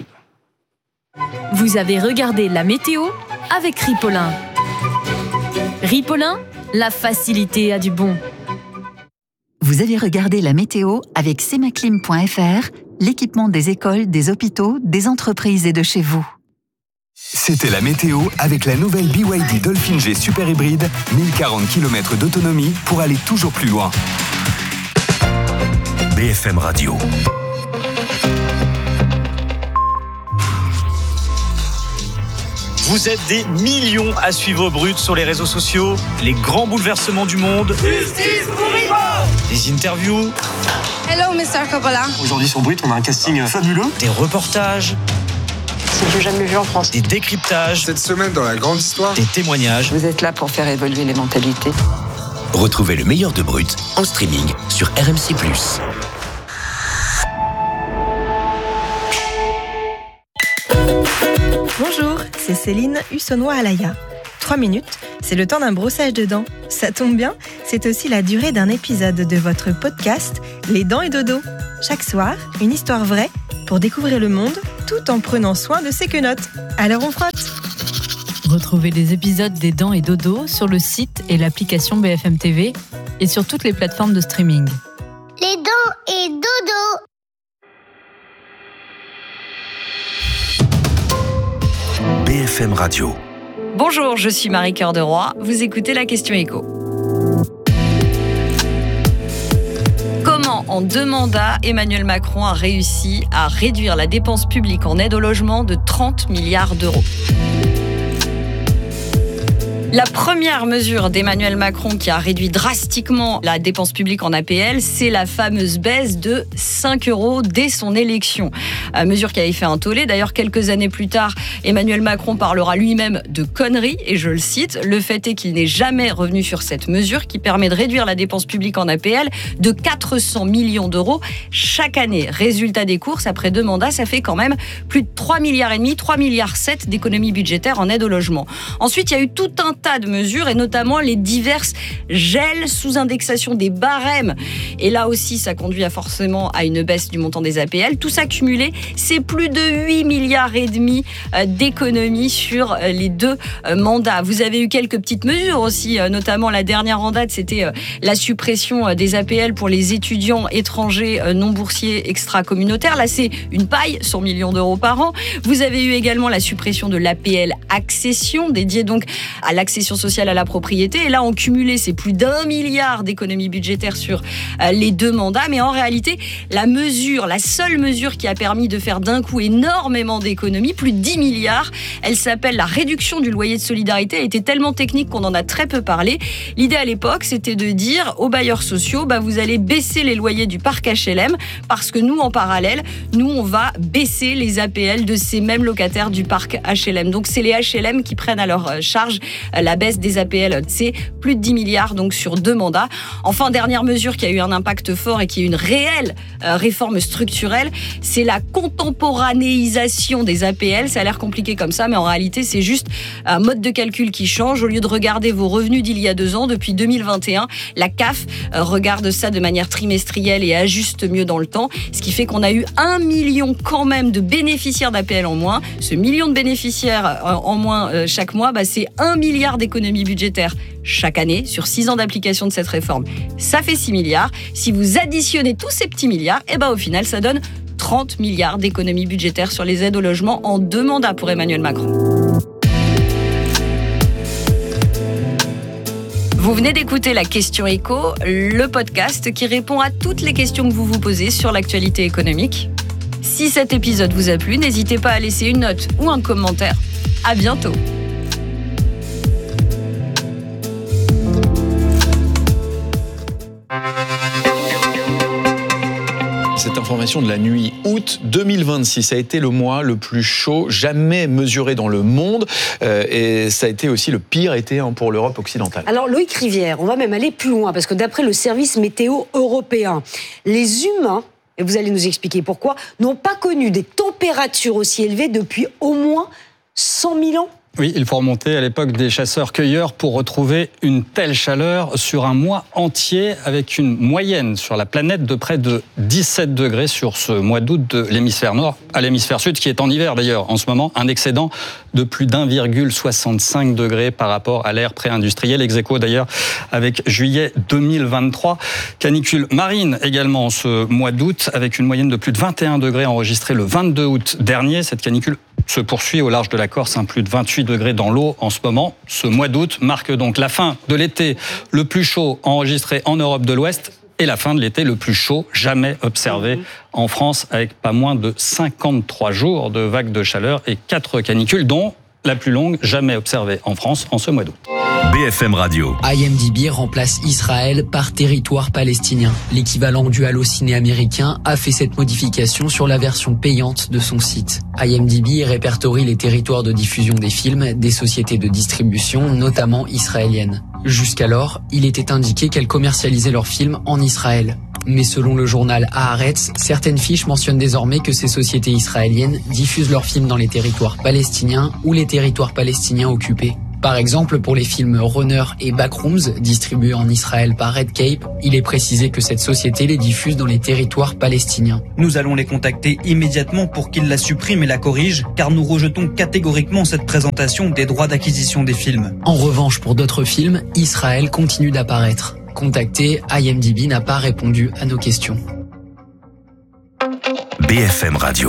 [SPEAKER 16] Vous avez regardé la météo avec Ripollin. Ripollin, la facilité a du bon.
[SPEAKER 17] Vous avez regardé la météo avec semaclim point f r, l'équipement des écoles, des hôpitaux, des entreprises et de chez vous.
[SPEAKER 18] C'était la météo avec la nouvelle B Y D Dolphin G Super Hybride, mille quarante kilomètres d'autonomie pour aller toujours plus loin. B F M Radio.
[SPEAKER 20] Vous êtes des millions à suivre Brut sur les réseaux sociaux, les grands bouleversements du monde,
[SPEAKER 21] Justice pour Ivo,
[SPEAKER 20] des interviews.
[SPEAKER 21] Hello mister Coppola.
[SPEAKER 20] Aujourd'hui sur Brut, on a un casting fabuleux, des reportages.
[SPEAKER 21] C'est du jamais vu en France.
[SPEAKER 20] Des décryptages.
[SPEAKER 22] Cette semaine dans la grande histoire.
[SPEAKER 20] Des témoignages.
[SPEAKER 21] Vous êtes là pour faire évoluer les mentalités.
[SPEAKER 23] Retrouvez le meilleur de Brut en streaming sur R M C plus.
[SPEAKER 24] Bonjour, c'est Céline Hussonnois-Alaya. Trois minutes, c'est le temps d'un brossage de dents. Ça tombe bien, c'est aussi la durée d'un épisode de votre podcast Les Dents et Dodo. Chaque soir, une histoire vraie pour découvrir le monde tout en prenant soin de ses quenottes. Alors on frotte.
[SPEAKER 25] Retrouvez les épisodes des Dents et Dodo sur le site et l'application B F M T V et sur toutes les plateformes de streaming.
[SPEAKER 26] Les Dents et Dodo.
[SPEAKER 23] B F M Radio.
[SPEAKER 27] Bonjour, je suis Marie Cœur de Roy. Vous écoutez la question écho. Comment, en deux mandats, Emmanuel Macron a réussi à réduire la dépense publique en aide au logement de trente milliards d'euros ? La première mesure d'Emmanuel Macron qui a réduit drastiquement la dépense publique en A P L, c'est la fameuse baisse de cinq euros dès son élection. Euh, mesure qui avait fait un tollé. D'ailleurs, quelques années plus tard, Emmanuel Macron parlera lui-même de conneries, et je le cite, le fait est qu'il n'est jamais revenu sur cette mesure qui permet de réduire la dépense publique en A P L de quatre cents millions d'euros chaque année. Résultat des courses, après deux mandats, ça fait quand même plus de trois milliards et demi, trois milliards sept d'économies budgétaires en aide au logement. Ensuite, il y a eu tout un tas de mesures, et notamment les diverses gels sous indexation des barèmes. Et là aussi, ça conduit à forcément à une baisse du montant des A P L. Tout ça cumulé, c'est plus de huit milliards et demi d'économies sur les deux mandats. Vous avez eu quelques petites mesures aussi, notamment la dernière en date, c'était la suppression des A P L pour les étudiants étrangers non boursiers extra-communautaires. Là, c'est une paille, cent millions d'euros par an. Vous avez eu également la suppression de l'A P L accession, dédiée donc à l'accession sociale à la propriété. Et là, en cumulé, c'est plus d'un milliard d'économies budgétaires sur les deux mandats. Mais en réalité, la mesure, la seule mesure qui a permis de faire d'un coup énormément d'économies, plus de dix milliards, elle s'appelle la réduction du loyer de solidarité. Elle était tellement technique qu'on en a très peu parlé. L'idée à l'époque, c'était de dire aux bailleurs sociaux, bah, vous allez baisser les loyers du parc H L M parce que nous, en parallèle, nous, on va baisser les A P L de ces mêmes locataires du parc H L M. Donc, c'est les H L M qui prennent à leur charge la baisse des A P L. C'est plus de dix milliards donc sur deux mandats. Enfin, dernière mesure qui a eu un impact fort et qui est une réelle euh, réforme structurelle, c'est la contemporanéisation des A P L. Ça a l'air compliqué comme ça, mais en réalité, c'est juste un mode de calcul qui change. Au lieu de regarder vos revenus d'il y a deux ans, depuis deux mille vingt et un, la C A F euh, regarde ça de manière trimestrielle et ajuste mieux dans le temps, ce qui fait qu'on a eu un million quand même de bénéficiaires d'A P L en moins. Ce million de bénéficiaires euh, en moins euh, chaque mois, bah, c'est un milliard d'économies budgétaires chaque année sur six ans d'application de cette réforme. Ça fait six milliards. Si vous additionnez tous ces petits milliards, et bah, au final, ça donne trente milliards d'économies budgétaires sur les aides au logement en deux mandats pour Emmanuel Macron. Vous venez d'écouter la Question Éco, le podcast qui répond à toutes les questions que vous vous posez sur l'actualité économique. Si cet épisode vous a plu, n'hésitez pas à laisser une note ou un commentaire. À bientôt.
[SPEAKER 2] Cette information de la nuit, août deux mille vingt-six, a été le mois le plus chaud jamais mesuré dans le monde, euh, et ça a été aussi le pire été hein, pour l'Europe occidentale.
[SPEAKER 3] Alors Loïc Rivière, on va même aller plus loin, parce que d'après le service météo européen, les humains, et vous allez nous expliquer pourquoi, n'ont pas connu des températures aussi élevées depuis au moins cent mille ans.
[SPEAKER 19] Oui, il faut remonter à l'époque des chasseurs-cueilleurs pour retrouver une telle chaleur sur un mois entier, avec une moyenne sur la planète de près de dix-sept degrés sur ce mois d'août de l'hémisphère nord à l'hémisphère sud, qui est en hiver d'ailleurs en ce moment, un excédent de plus d'un virgule soixante-cinq degrés par rapport à l'ère pré-industrielle, ex aequo d'ailleurs avec juillet deux mille vingt-trois. Canicule marine également ce mois d'août, avec une moyenne de plus de vingt et un degrés enregistrée le vingt-deux août dernier. Cette canicule se poursuit au large de la Corse, hein, plus de vingt-huit degrés dans l'eau en ce moment. Ce mois d'août marque donc la fin de l'été le plus chaud enregistré en Europe de l'Ouest et la fin de l'été le plus chaud jamais observé en France, avec pas moins de cinquante-trois jours de vagues de chaleur et quatre canicules, dont la plus longue jamais observée en France en ce mois d'août.
[SPEAKER 4] B F M Radio.
[SPEAKER 5] I M D B remplace Israël par territoire palestinien. L'équivalent du Allociné américain a fait cette modification sur la version payante de son site. I M D B répertorie les territoires de diffusion des films des sociétés de distribution, notamment israéliennes. Jusqu'alors, il était indiqué qu'elles commercialisaient leurs films en Israël. Mais selon le journal Haaretz, certaines fiches mentionnent désormais que ces sociétés israéliennes diffusent leurs films dans les territoires palestiniens ou les territoires palestiniens occupés. Par exemple, pour les films Runner et Backrooms, distribués en Israël par Red Cape, il est précisé que cette société les diffuse dans les territoires palestiniens.
[SPEAKER 6] Nous allons les contacter immédiatement pour qu'ils la suppriment et la corrigent, car nous rejetons catégoriquement cette présentation des droits d'acquisition des films.
[SPEAKER 5] En revanche, pour d'autres films, Israël continue d'apparaître. Contacté, I M D B n'a pas répondu à nos questions.
[SPEAKER 4] B F M Radio.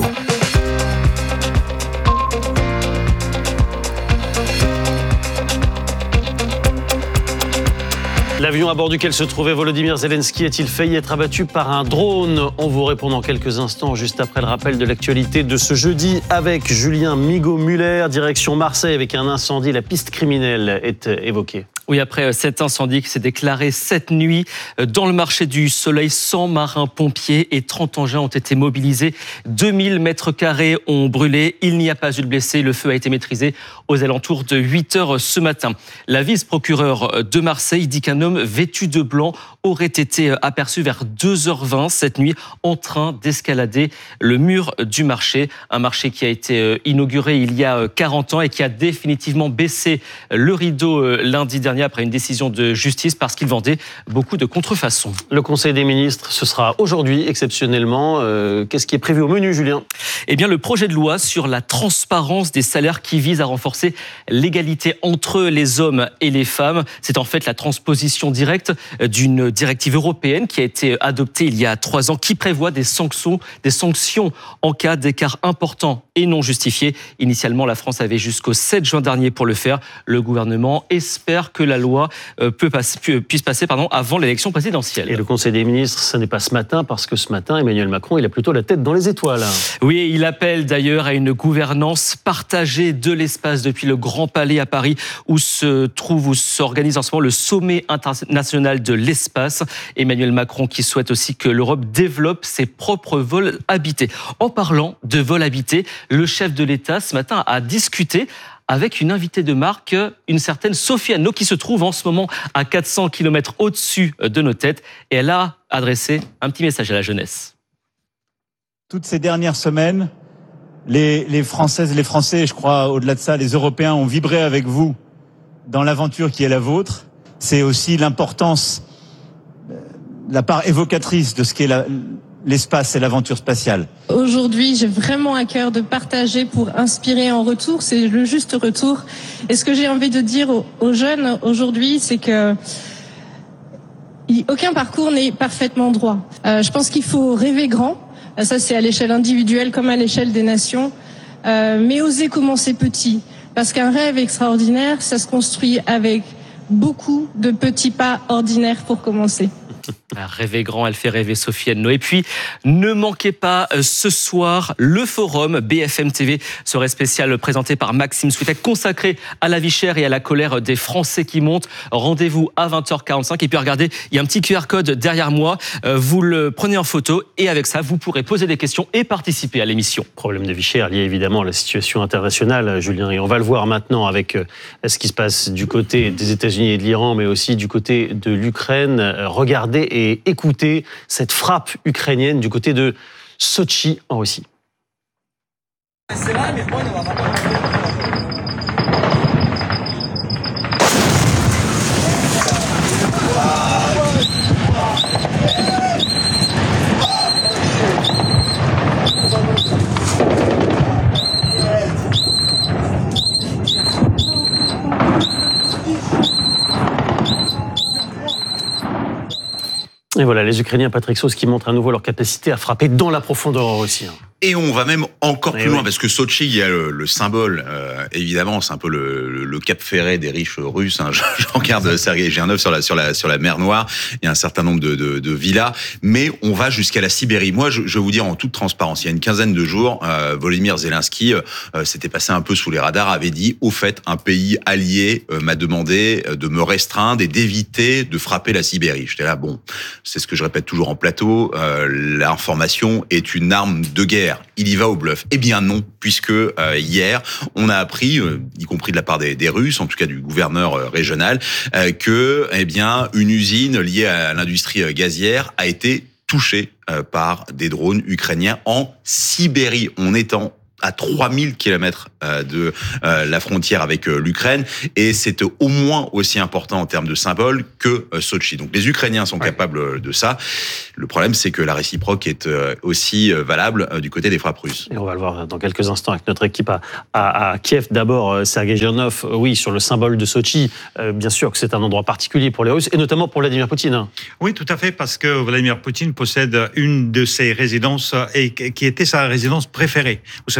[SPEAKER 1] L'avion à bord duquel se trouvait Volodymyr Zelensky a-t-il failli être abattu par un drone? On vous répond dans quelques instants, juste après le rappel de l'actualité de ce jeudi avec Julien Migaud-Muller, direction Marseille avec un incendie. La piste criminelle est évoquée.
[SPEAKER 8] Oui, après cet incendie qui s'est déclaré cette nuit dans le marché du Soleil, cent marins-pompiers et trente engins ont été mobilisés. deux mille mètres carrés ont brûlé. Il n'y a pas eu de blessés. Le feu a été maîtrisé aux alentours de huit heures ce matin. La vice-procureure de Marseille dit qu'un homme vêtu de blanc aurait été aperçu vers deux heures vingt cette nuit en train d'escalader le mur du marché. Un marché qui a été inauguré il y a quarante ans et qui a définitivement baissé le rideau lundi dernier après une décision de justice parce qu'il vendait beaucoup de contrefaçons.
[SPEAKER 1] Le Conseil des ministres, ce sera aujourd'hui exceptionnellement. Euh, qu'est-ce qui est prévu au menu, Julien ?
[SPEAKER 8] Eh bien, le projet de loi sur la transparence des salaires qui vise à renforcer l'égalité entre les hommes et les femmes. C'est en fait la transposition directe d'une directive européenne qui a été adoptée il y a trois ans, qui prévoit des sanctions, des sanctions en cas d'écart important et non justifié. Initialement, la France avait jusqu'au sept juin dernier pour le faire. Le gouvernement espère que la loi peut passer, puisse passer pardon, avant l'élection présidentielle.
[SPEAKER 1] Et le Conseil des ministres, ce n'est pas ce matin, parce que ce matin, Emmanuel Macron, il a plutôt la tête dans les étoiles.
[SPEAKER 8] Oui, il appelle d'ailleurs à une gouvernance partagée de l'espace depuis le Grand Palais à Paris, où se trouve, où s'organise en ce moment le sommet international de l'espace. Emmanuel Macron qui souhaite aussi que l'Europe développe ses propres vols habités. En parlant de vols habités, le chef de l'État ce matin a discuté avec une invitée de marque, une certaine Sophie Anneau, qui se trouve en ce moment à quatre cents kilomètres au-dessus de nos têtes. Et elle a adressé un petit message à la jeunesse.
[SPEAKER 11] Toutes ces dernières semaines, les, les Françaises et les Français, je crois au-delà de ça, les Européens ont vibré avec vous dans l'aventure qui est la vôtre. C'est aussi l'importance, la part évocatrice de ce qu'est la, l'espace et l'aventure spatiale.
[SPEAKER 12] Aujourd'hui, j'ai vraiment à cœur de partager pour inspirer en retour. C'est le juste retour. Et ce que j'ai envie de dire aux, aux jeunes aujourd'hui, c'est que aucun parcours n'est parfaitement droit. Euh, je pense qu'il faut rêver grand. Ça, c'est à l'échelle individuelle comme à l'échelle des nations. Euh, mais oser commencer petit. Parce qu'un rêve extraordinaire, ça se construit avec beaucoup de petits pas ordinaires pour commencer.
[SPEAKER 8] Rêver grand, elle fait rêver Sophie Anneau. Et puis, ne manquez pas ce soir le forum B F M T V, serait spécial présenté par Maxime Switek, consacré à la vie chère et à la colère des Français qui montent. Rendez-vous à vingt heures quarante-cinq. Et puis regardez, il y a un petit Q R code derrière moi. Vous le prenez en photo et avec ça, vous pourrez poser des questions et participer à l'émission.
[SPEAKER 1] Problème de vie chère lié évidemment à la situation internationale, Julien. Et on va le voir maintenant avec ce qui se passe du côté des États-Unis et de l'Iran, mais aussi du côté de l'Ukraine. Regardez et écoutez cette frappe ukrainienne du côté de Sotchi en Russie. Et voilà, les Ukrainiens, Patrick Sauce, qui montrent à nouveau leur capacité à frapper dans la profondeur en Russie.
[SPEAKER 13] Et on va même encore
[SPEAKER 1] Et
[SPEAKER 13] plus
[SPEAKER 1] oui.
[SPEAKER 13] loin, parce que Sotchi, il y a le, le symbole, euh, évidemment, c'est un peu le, le, le cap ferré des riches russes. Hein. Je, je regarde Sergei Girnov sur la, sur, la, sur la mer Noire, il y a un certain nombre de, de, de villas, mais on va jusqu'à la Sibérie. Moi, je, je vais vous dire en toute transparence, il y a une quinzaine de jours, euh, Volodymyr Zelensky euh, s'était passé un peu sous les radars, avait dit, au fait, un pays allié euh, m'a demandé de me restreindre et d'éviter de frapper la Sibérie. J'étais là, bon, c'est ce que je répète toujours en plateau, euh, l'information est une arme de guerre. Il y va au bluff. Eh bien non, puisque euh, hier, on a appris, euh, y compris de la part des, des Russes, en tout cas du gouverneur euh, régional, euh, que eh bien une usine liée à l'industrie euh, gazière a été touchée euh, par des drones ukrainiens en Sibérie. On est en à trois mille kilomètres de la frontière avec l'Ukraine, et c'est au moins aussi important en termes de symbole que Sotchi. Donc les Ukrainiens sont ouais. capables de ça. Le problème, c'est que la réciproque est aussi valable du côté des frappes russes.
[SPEAKER 1] Et on va le voir dans quelques instants avec notre équipe à, à, à Kiev. D'abord, Sergei Girnov, oui, sur le symbole de Sotchi, euh, bien sûr que c'est un endroit particulier pour les Russes, et notamment pour Vladimir Poutine.
[SPEAKER 14] Oui, tout à fait, parce que Vladimir Poutine possède une de ses résidences, et qui était sa résidence préférée. Vous savez,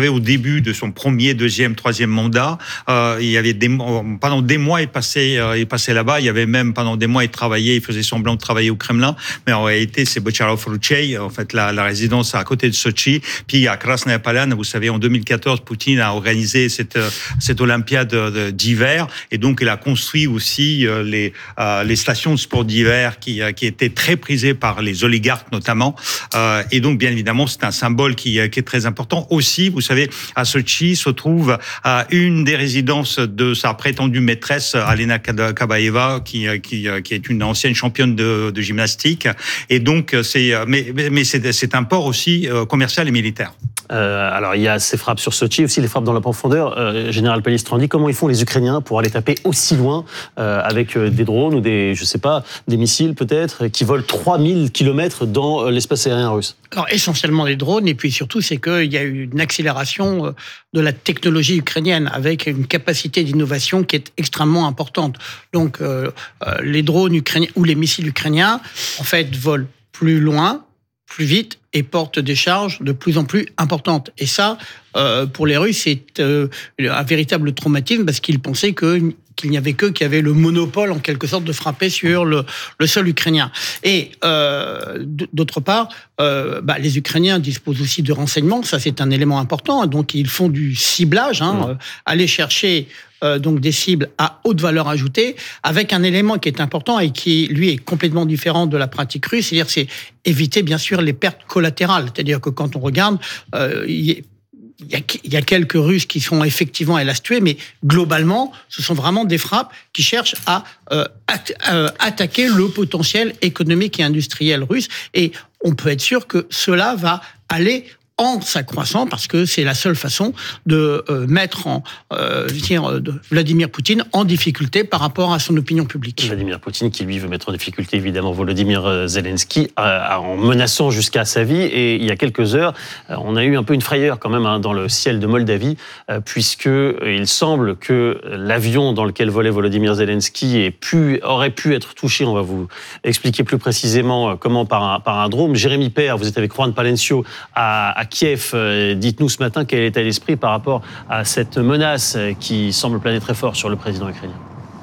[SPEAKER 7] savez, au début de son premier, deuxième, troisième mandat, euh, il y avait des, pendant des mois, il passait, euh, il passait là-bas. Il y avait même pendant des mois, il travaillait, il faisait semblant de travailler au Kremlin. Mais en réalité, c'est Bocharov Ruchey, en fait, la, la résidence à côté de Sochi. Puis à Krasnaya Polana, vous savez, en deux mille quatorze, Poutine a organisé cette, cette Olympiade d'hiver. Et donc, il a construit aussi les, euh, les stations de sport d'hiver qui, qui étaient très prisées par les oligarques, notamment. Euh, et donc, bien évidemment, c'est un symbole qui, qui est très important. Aussi, vous savez, à Sochi se trouve euh, une des résidences de sa prétendue maîtresse, Alena Kabaeva, qui, qui, qui est une ancienne championne de, de gymnastique. Et donc, c'est, mais, mais c'est, c'est un port aussi commercial et militaire.
[SPEAKER 1] Euh, alors, il y a ces frappes sur Sochi, aussi les frappes dans la profondeur. Euh, Général Palistrandi, comment ils font les Ukrainiens pour aller taper aussi loin euh, avec des drones ou des, je sais pas, des missiles peut-être, qui volent trois mille kilomètres dans l'espace aérien russe?
[SPEAKER 9] Alors, essentiellement des drones, et puis surtout, c'est qu'il y a eu une accélération de la technologie ukrainienne avec une capacité d'innovation qui est extrêmement importante. Donc, euh, les drones ukrainiens ou les missiles ukrainiens, en fait, volent plus loin, plus vite et portent des charges de plus en plus importantes. Et ça, euh, pour les Russes, c'est euh, un véritable traumatisme parce qu'ils pensaient que qu'il n'y avait qu'eux qui avaient le monopole, en quelque sorte, de frapper sur le, le sol ukrainien. Et euh, d'autre part, euh, bah, les Ukrainiens disposent aussi de renseignements, ça c'est un élément important, donc ils font du ciblage, hein, mmh. euh, aller chercher euh, donc des cibles à haute valeur ajoutée, avec un élément qui est important et qui, lui, est complètement différent de la pratique russe, c'est-à-dire c'est éviter, bien sûr, les pertes collatérales. C'est-à-dire que quand on regarde, euh, y Il y, a, il y a quelques Russes qui sont effectivement hélas tués, mais globalement, ce sont vraiment des frappes qui cherchent à euh, at, euh, attaquer le potentiel économique et industriel russe. Et on peut être sûr que cela va aller en s'accroissant, parce que c'est la seule façon de euh, mettre en, euh, dire, de Vladimir Poutine en difficulté par rapport à son opinion publique.
[SPEAKER 1] Vladimir Poutine qui, lui, veut mettre en difficulté, évidemment, Volodymyr Zelensky, euh, en menaçant jusqu'à sa vie. Et il y a quelques heures, euh, on a eu un peu une frayeur, quand même, hein, dans le ciel de Moldavie, euh, puisqu'il semble que l'avion dans lequel volait Volodymyr Zelensky ait pu, aurait pu être touché. On va vous expliquer plus précisément euh, comment par un, par un drone. Jérémy Père, vous êtes avec Juan Palencio à, à Kiev. Dites-nous ce matin quel est l'état d'esprit par rapport à cette menace qui semble planer très fort sur le président ukrainien.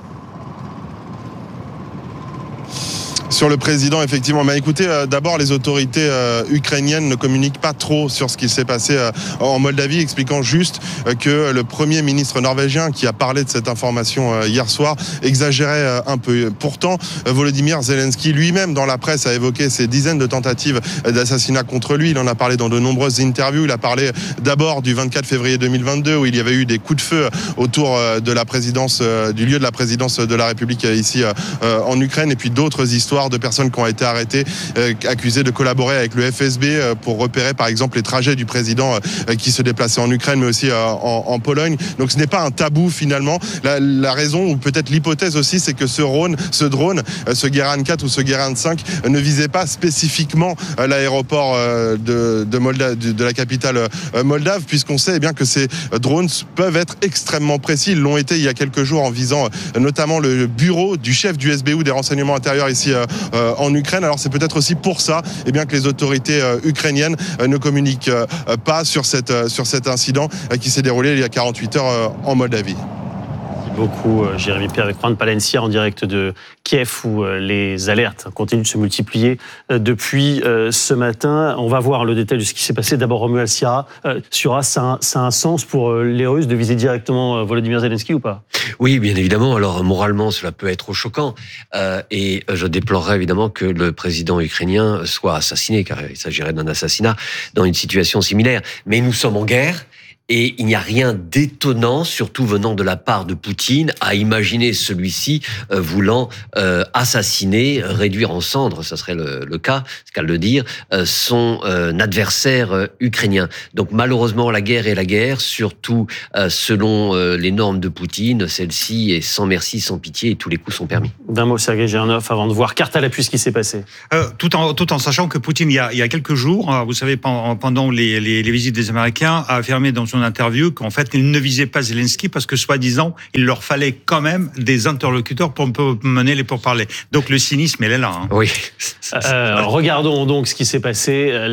[SPEAKER 10] Sur le président, effectivement. Mais écoutez, euh, d'abord, les autorités euh, ukrainiennes ne communiquent pas trop sur ce qui s'est passé euh, en Moldavie, expliquant juste euh, que le premier ministre norvégien qui a parlé de cette information euh, hier soir exagérait euh, un peu. Pourtant, euh, Volodymyr Zelensky lui-même, dans la presse, a évoqué ces dizaines de tentatives d'assassinat contre lui. Il en a parlé dans de nombreuses interviews. Il a parlé d'abord du vingt-quatre février deux mille vingt-deux, où il y avait eu des coups de feu autour euh, de la présidence, euh, du lieu de la présidence de la République euh, ici euh, en Ukraine, et puis d'autres histoires de personnes qui ont été arrêtées, euh, accusées de collaborer avec le F S B euh, pour repérer par exemple les trajets du président euh, qui se déplaçait en Ukraine mais aussi euh, en, en Pologne. Donc ce n'est pas un tabou finalement. La, la raison, ou peut-être l'hypothèse aussi, c'est que ce drone, ce drone, euh, ce Guérin quatre ou ce Guérin cinq euh, ne visait pas spécifiquement euh, l'aéroport euh, de, de, Molda, de, de la capitale euh, moldave, puisqu'on sait eh bien que ces drones peuvent être extrêmement précis. Ils l'ont été il y a quelques jours en visant euh, notamment le bureau du chef du S B U des renseignements intérieurs ici euh, Euh, en Ukraine. Alors c'est peut-être aussi pour ça eh bien, que les autorités euh, ukrainiennes euh, ne communiquent euh, pas sur, cette, euh, sur cet incident euh, qui s'est déroulé il y a quarante-huit heures euh, en Moldavie.
[SPEAKER 1] Beaucoup, Jérémy Pierre avec Juan Palencia en direct de Kiev, où les alertes continuent de se multiplier depuis ce matin. On va voir le détail de ce qui s'est passé. D'abord, Romuald Siura, Siura, ça a, ça a un sens pour les Russes de viser directement Volodymyr Zelensky ou pas?
[SPEAKER 14] Oui, bien évidemment. Alors, moralement, cela peut être choquant. Euh, et je déplorerais évidemment que le président ukrainien soit assassiné, car il s'agirait d'un assassinat dans une situation similaire. Mais nous sommes en guerre. Et il n'y a rien d'étonnant, surtout venant de la part de Poutine, à imaginer celui-ci euh, voulant euh, assassiner, réduire en cendres, ça serait le, le cas, c'est qu'à le dire, euh, son euh, adversaire euh, ukrainien. Donc malheureusement, la guerre est la guerre, surtout euh, selon euh, les normes de Poutine. Celle-ci est sans merci, sans pitié, et tous les coups sont permis.
[SPEAKER 1] D'un mot, Sergei Girnov, avant de voir carte à l'appui ce qui s'est passé.
[SPEAKER 7] Euh, tout, en, tout en sachant que Poutine, il y a, il y a quelques jours, vous savez, pendant, pendant les, les, les visites des Américains, a affirmé dans son interview qu'en fait, il ne visait pas Zelensky parce que, soi-disant, il leur fallait quand même des interlocuteurs pour mener les pourparlers. Donc le cynisme, il est là. Hein.
[SPEAKER 14] Oui.
[SPEAKER 1] Euh, regardons donc ce qui s'est passé.